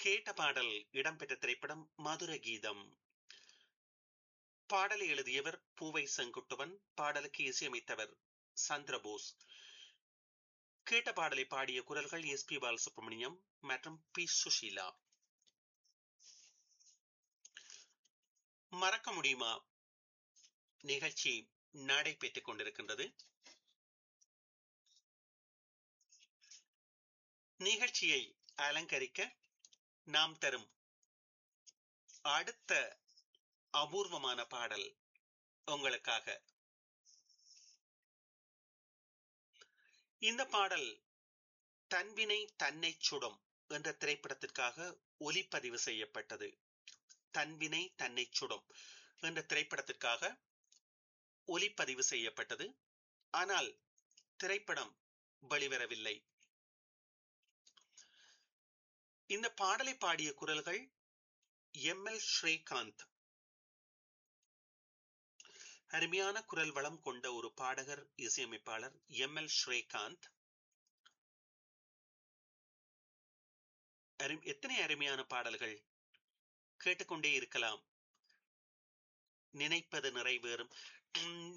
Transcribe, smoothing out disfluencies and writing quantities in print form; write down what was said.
கேட்ட பாடல் இடம்பெற்ற திரைப்படம் மதுர கீதம். பாடலை எழுதியவர் பூவை செங்குட்டுவன், பாடலுக்கு இசையமைத்தவர் சந்திரபோஸ். கேட்ட பாடலை பாடிய குரல்கள் எஸ் பி பாலசுப்ரமணியம் மற்றும் பி சுஷீலா. மறக்க முடியுமா நிகழ்ச்சி நடைபெற்றுக் கொண்டிருக்கின்றது. நிகழ்ச்சியை அலங்கரிக்க நாம் தரும் அடுத்த அபூர்வமான பாடல் உங்களுக்காக. இந்த பாடல் தன்வினை தன்னை சுடும் என்ற திரைப்படத்திற்காக ஒலிப்பதிவு செய்யப்பட்டது. தன்வினை தன்னை சுடும் என்ற திரைப்படத்திற்காக ஒலிப்பதிவு செய்யப்பட்டது. ஆனால் திரைப்படம் வெளிவரவில்லை. இந்த பாடலை பாடிய குரல்கள் எம் எல் ஸ்ரீகாந்த். அருமையான குரல் வளம் கொண்ட ஒரு பாடகர், இசையமைப்பாளர் எம் எல் ஸ்ரீகாந்த். எத்தனை அருமையான பாடல்கள்! கேட்டுக்கொண்டே இருக்கலாம். நினைப்பது நிறைவேறும்.